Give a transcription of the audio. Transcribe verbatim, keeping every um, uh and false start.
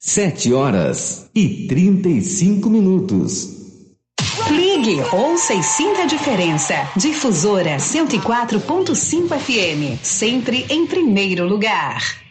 Sete horas e trinta e cinco minutos. Ligue, ouça e sinta a diferença. Difusora cento e quatro ponto cinco F M, sempre em primeiro lugar.